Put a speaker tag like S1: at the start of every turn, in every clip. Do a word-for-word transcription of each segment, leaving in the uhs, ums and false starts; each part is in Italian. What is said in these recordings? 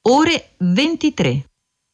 S1: ore ventitré.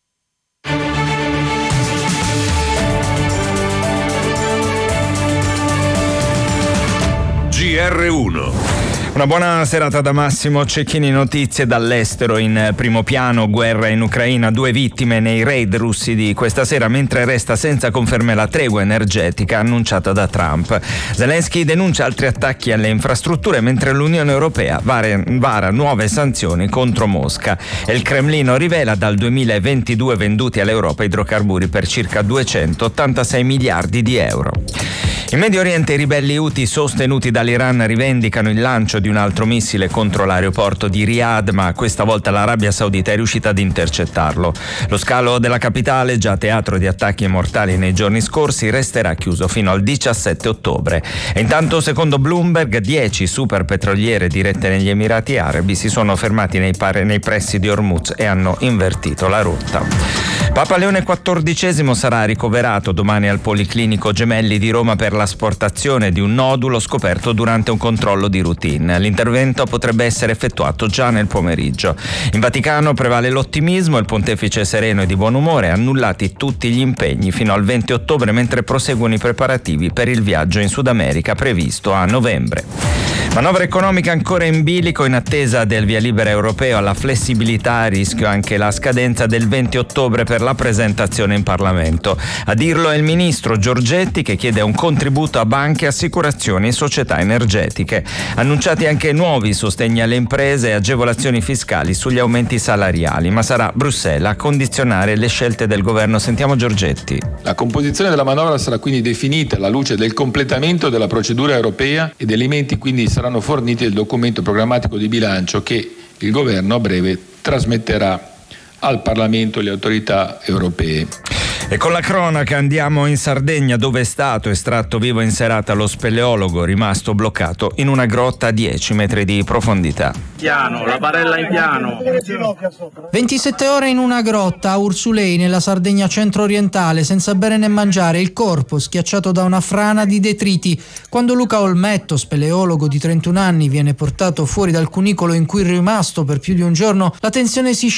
S2: G R uno.
S3: Una buona serata da Massimo Cecchini. Notizie dall'estero. In primo piano, guerra in Ucraina, due vittime nei raid russi di questa sera, mentre resta senza conferme la tregua energetica annunciata da Trump. Zelensky denuncia altri attacchi alle infrastrutture, mentre l'Unione Europea vara, vara nuove sanzioni contro Mosca. E il Cremlino rivela dal duemilaventidue venduti all'Europa idrocarburi per circa duecentottantasei miliardi di euro. In Medio Oriente i ribelli Houthi sostenuti dall'Iran rivendicano il lancio di un altro missile contro l'aeroporto di Riyadh, ma questa volta l'Arabia Saudita è riuscita ad intercettarlo. Lo scalo della capitale, già teatro di attacchi mortali nei giorni scorsi, resterà chiuso fino al diciassette ottobre. E intanto, secondo Bloomberg, dieci superpetroliere dirette negli Emirati Arabi si sono fermati nei, pare, nei pressi di Hormuz e hanno invertito la rotta. Papa Leone quattordicesimo sarà ricoverato domani al Policlinico Gemelli di Roma per l'asportazione di un nodulo scoperto durante un controllo di routine. L'intervento potrebbe essere effettuato già nel pomeriggio. In Vaticano prevale l'ottimismo, il pontefice sereno e di buon umore, annullati tutti gli impegni fino al venti ottobre, mentre proseguono i preparativi per il viaggio in Sud America previsto a novembre. Manovra economica ancora in bilico in attesa del via libera europeo alla flessibilità, a rischio anche la scadenza del venti ottobre per la presentazione in Parlamento. A dirlo è il ministro Giorgetti, che chiede un contributo a banche, assicurazioni e società energetiche. Annunciati anche nuovi sostegni alle imprese e agevolazioni fiscali sugli aumenti salariali, ma sarà Bruxelles a condizionare le scelte del governo. Sentiamo Giorgetti.
S4: La composizione della manovra sarà quindi definita alla luce del completamento della procedura europea ed elementi quindi saranno forniti del documento programmatico di bilancio che il governo a breve trasmetterà al Parlamento e alle autorità europee.
S3: E con la cronaca andiamo in Sardegna, dove è stato estratto vivo in serata lo speleologo rimasto bloccato in una grotta a dieci metri di profondità.
S5: Piano, la barella in piano.
S6: ventisette ore in una grotta a Ursulei, nella Sardegna centro-orientale, senza bere né mangiare, il corpo schiacciato da una frana di detriti. Quando Luca Olmetto, speleologo di trentuno anni, viene portato fuori dal cunicolo in cui è rimasto per più di un giorno, la tensione si